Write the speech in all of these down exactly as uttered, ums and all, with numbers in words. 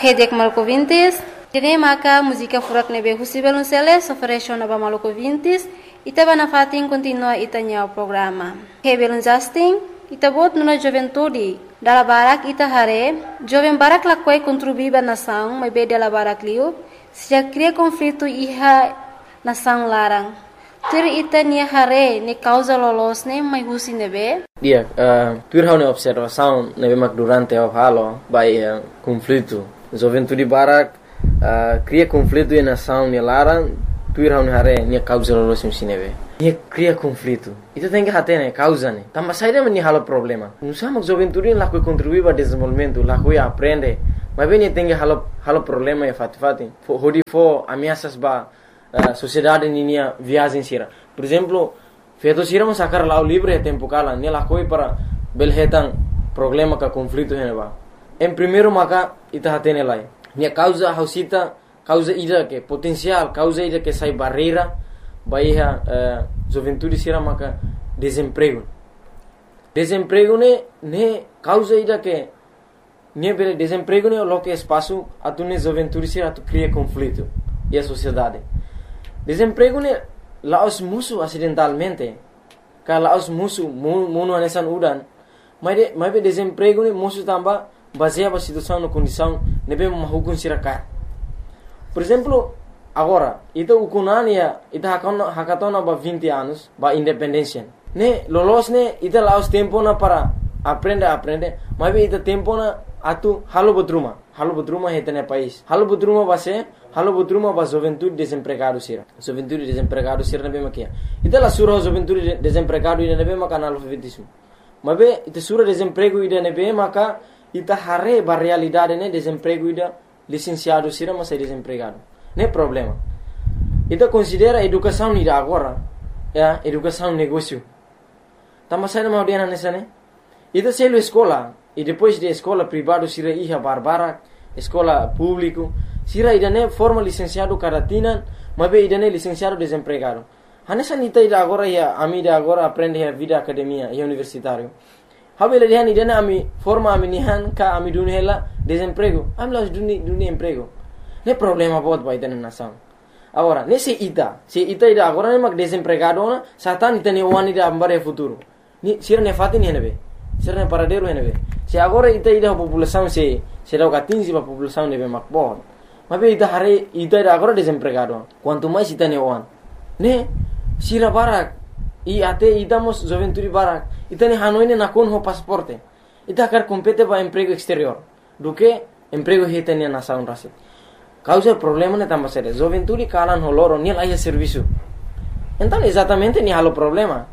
Hedek Malco Vintes, Tene Maka, música furak nebe Husibel Unceles, oferece na Malco Vintes, Itaba na fatin continua itanya o programa. Hebel Justin, Itabot nuna juventude, dala barak ita hare, jovem barak lakwai contribuiba nação, mas be dela barak liu, se já cria conflito iha nação larang. Tur ita ni hare, ni causa lolos ne, mas husi nebe. Dia, uh, tur hau ne observação nebe mak durante o halo, by uh, conflito. Juventude barak uh, cria conflito e nação ni larang, tur hau ne hare, ni causa lolos ne nebe. Ni cria conflito. Itu tem que hate ne causa ne. Tamba saída men ni halo problema. Não sama juventude lá que contribui para desenvolvimento, lá que aprende. Mas bem tem que halo halo problema e fati fati. Hodi fo ameaças ba Uh, sociedade ninia viagem sira. Por exemplo, feito sira mas sacar lá o livre tempo cala, ne lá coi para belhetan problema ka conflito heneba. Em primeiro maka ita hatene lá. Ne causa hausita, causa ida que potencial, causa ida que sai barreira, baia uh, juventude sira maka desemprego. Desemprego ne ne causa ida que ne bele desemprego ne lo que espaço atune juventude sira tu cria conflito e a sociedade. Desemprego ne laos musuh acidentalmente. Ka laos musuh munu anesan udan. Mas de, mas desemprego ne musuh tamba baseado a situação na condição nebe mahukun siraka. Por exemplo, agora, ita ukunania ita hakona hakatona ba vinte anos ba independência. Ne lolos ne ita laos tempo na para aprender aprender. Mas ita tempo na atu halo bodruma. Halo bodruma hetene país. Halo bodruma base Halo bodruma ba juventude desempregado sira. Juventude desempregado sira nebe makia. Ita la sura juventude desempregado ida nebe maka analfabetismo. Mabe ita sura desemprego ida nebe maka ita hare ba realidade ne desemprego ida licenciado sira mas é desempregado. Ne problema. Ita considera educação ida agora, ya, educação negócio. Tama sai na audiana nessa ne. Ita selo escola e depois de escola privado sira iha barbara, escola público sira idane forma licenciado caratina, mabe idane licenciado desempregado. Hanesa nita ida agora ya ami ida agora aprende a vida academia e universitário. Habele dihan idane ami forma ami nihan ka ami dunhela desemprego. Ami las duni duni emprego. Ne problema bot ba idane nação. Agora, nesse ita, se ita ida agora ne mag desempregado na, satan ita ne wan ida ambare futuro. Ni sira ne fatin henebe. Sira ne paradero henebe. Se agora ita ida população se se dá quinze ba população nebe makbon. Mas ita hare ita ida agora desempregado. Quanto mais ita ne wan. Ne sira barak e até idamos juventude barak. Ita ne hanoi ne nakon ho pasaporte. Ita quer compete ba emprego exterior. Do que emprego hita ne nação rase. Causa problema ne tamba sere. Juventude kalan ho loro ni laia serviço. Então exatamente ni halo problema.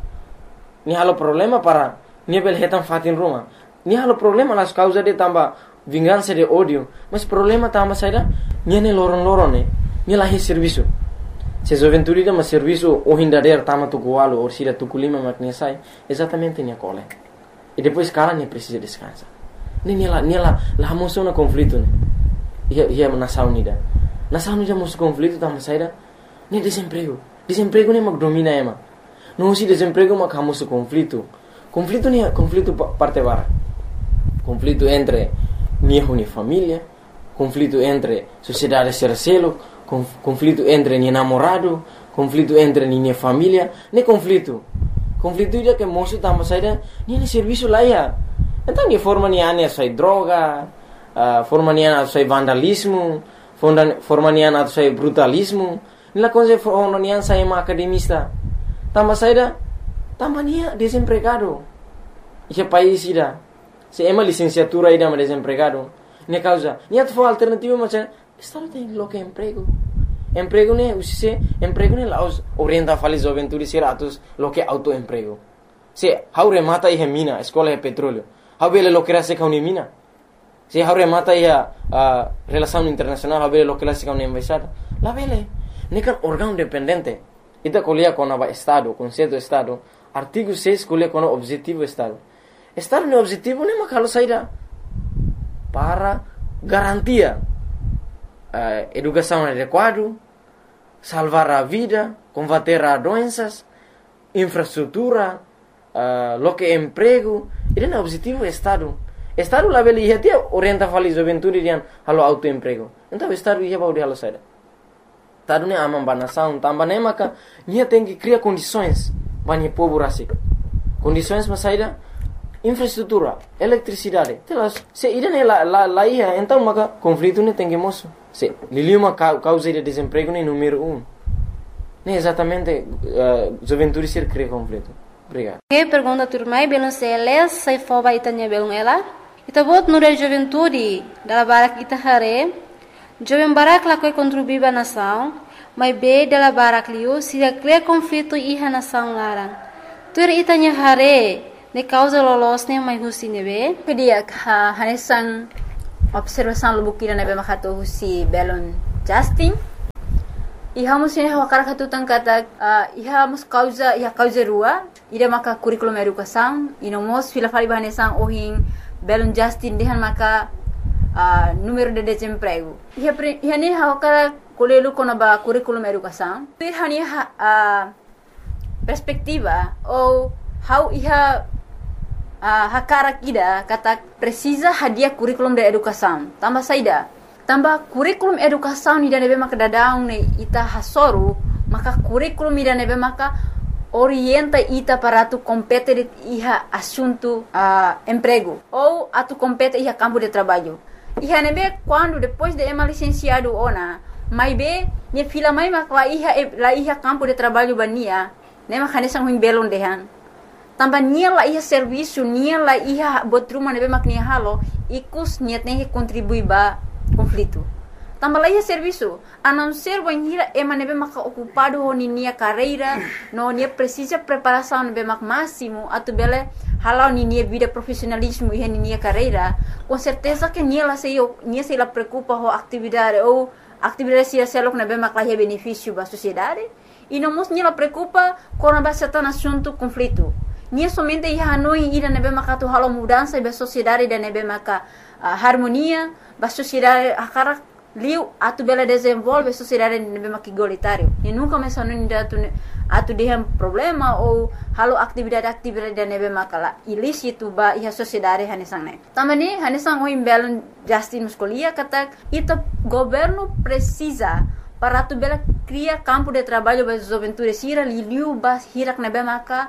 Ni halo problema para ni bel hetan fatin ruma. Ni halo problema las causa de tamba vingança de ódio, mas problema tamba saída niane loron loron ne ni lahi serviço. Se juventude da mas serviço o hindader tama tu gualo ou sira tu kulima makne sai exatamente ni cole. E depois cara ne precisa descansar. Ni ni la ni la la moção na conflito ne. Ia ia nação unida. Nação unida mos conflito tamba saída ni desemprego. Desemprego ne mag domina ema. Não se desemprego mag hamos conflito. Conflito ni conflito parte bara. Conflito entre niho ni família, conflito entre sociedade sercelo, conflito entre ni namorado, conflito entre ni família, ne conflito. Conflito ida que moço tamo saída, ni ne serviço lá ia. Então ni forma ni ane sai droga, uh, forma ni ane sai vandalismo, forma ni ane sai brutalismo, ni la coisa forma ni ane sai ma academista. Tamo saída, tamo ni desempregado. Esse país ida se ema licenciatura ida ma desempregado. Ne causa, niat fo alternativa macam Estado tem lo que emprego. Emprego ne usise emprego ne laos orienta fali juventude siratus lo que autoemprego. Se haure mata ihe mina, escola e petróleo. Habele lo que rase kauni mina. Se haure mata ihe uh, relação internacional, habele lo que rase kauni embaixada. La vele, ne kan órgão dependente. Ita colia com a Estado, conceito Estado. Artigo seis colia com o objetivo Estado. Estado no objetivo ne makalo saída para garantia uh, educação adequada, salvar a vida, combater as doenças, infraestrutura, uh, lo que emprego. Ele é o objetivo do Estado. Estado lá beli ia tia orienta fali juventude dian halo autoemprego. Então estado ia baudi halo saida. Estado ne amam banação, tambah ne maka nia tem que criar condições bani povo rasik. Condições mas saida infraestrutura, eletricidade. Telas, se irene la la la ia, então maka conflito ne tem que moço. Se liliuma causa de desemprego ne número um. Ne exatamente uh, juventude ser cria conflito. Obrigado. Que pergunta turmai belum seles sai foba itanya belum ela. Ita bot nure juventude dala barak ita hare. Jovem barak la koi contribuir ba nação, mas be dala barak liu se cria conflito iha nação larang. Tur itanya hare ne causa lolos ne mai husi nebe. Kedia ha hanesan observação lubukira nebe makato husi belon Justin. Iha musin ha wakara katu tangkata uh, iha mus causa iha causa rua ida maka curriculum educação inomos fila fali bahanesan ohin belon Justin dehan maka uh, número de desemprego. Iha iha ne ha wakara kolelu kona ba curriculum educação. Iha ni ha uh, perspectiva ou how iha uh, hakara kida kata precisa hadiah curriculum de educação. Tambah saida tambah kurikulum educação ni dane maka dadaung ne ita hasoru maka kurikulum ni dane maka orienta ita para tu compete iha assunto uh, emprego ou atu compete iha campo de trabalho. Iha nebe quando depois de ema licenciado ona mai be ne fila mai maka la iha la iha campo de trabalho bania ne maka nesang huim belon dehan tambah nia la iha serviço nia la iha botruma nebe mak nia halo ikus niat ne contribui ba conflito. Tambah lagi serviço, a não ser banhira ema nebe maka ocupado ho ninia carreira, no nia precisa preparação nebe mak máximo, atu bele halau ninia vida profissionalismo e ninia carreira, com certeza que nia la sei nia sei la preocupa ho atividade ou atividade se selok nebe mak la benefício ba sociedade, e não mos nia la preocupa com a base tan assunto conflito. Nia somente ia hanoi ida nebe maka tu halau mudança ba sociedade da nebe maka uh, harmonia ba sociedade akara liu atu bela desenvolve sociedade nebe maka igualitário e nunca mais hanoi ida atu atu dehem problema ou halau atividade-atividade da nebe maka la ilícito ba ia sociedade hanesang ne tamani hanesang o imbelon Justin muscolia kata ita governo precisa para tu bela cria campo de trabalho ba juventude sira liu ba hirak nebe maka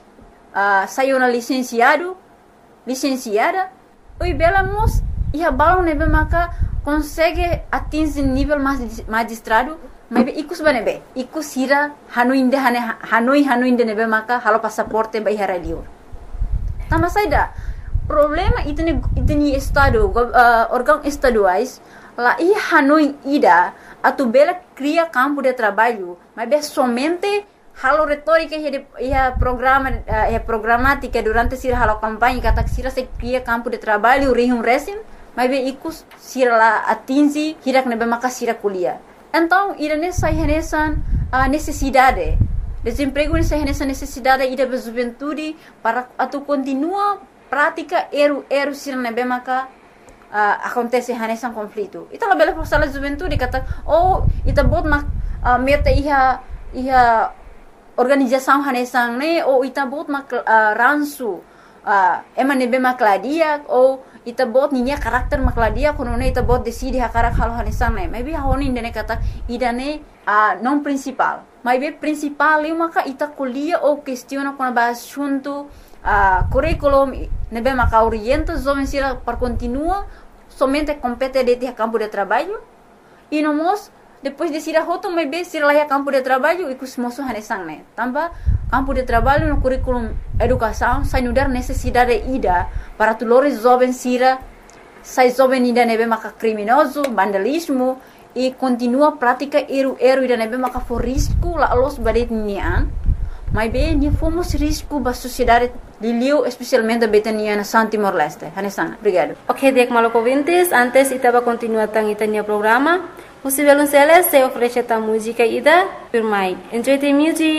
Uh, saiu na licenciado, licenciada, e bela mos e a bala nebe maka consegue atingir nível magistrado, mas ikus banebe, ikus hira hanoi inde hane hanoi hanoi inde nebe maka halo passaporte ba hira liur. Tambah saida problema itu ni itu ni estado uh, órgão estaduais lá e hanoi ida atu bela cria campo de trabalho, mas be somente halo retórica e a programa e programática durante sira halo campanha kata sira se cria campo de trabalho rihum resim mas be ikus sira la atingi hirak nebe maka sira kuliah. Então ira nessa renesan a necessidade desemprego nessa renesan necessidade ida be juventude para atu continua prática eru eru sira nebe maka uh, acontece renesan conflito. Ita la bela força la juventude kata oh ita bot mak uh, meta iha iha organização hanesang ne ou ita bot mak uh, ransu uh, ema nebe makladia ou ita bot ninya karakter makladia kono ne ita bot decide hakarak halo hanesang ne maybe honi ndene kata idane uh, non principal maybe principal eu maka ita kuliah ou questiona kono ba assunto uh, curriculum nebe maka orienta jovem sira para continua somente compete de ter campo de trabalho e nomos depois de sira hoto mai be sira lá campo de trabalho e cosmoso hanesang ne tambah campo de trabalho no curriculum educação sai nudar necessidade ida para tulores jovem sira sai jovem ida nebe maka criminoso vandalismo e continua prática eru eru ida nebe maka for risco la los badet nian mai be ni fomos risco ba sociedade liliu especialmente betania na Santimor Leste hanesang. Obrigado. Ok, dek maloko vintes antes itaba continua tang itania programa. Você vê se oferece a música ida, por mais. Enjoy the music.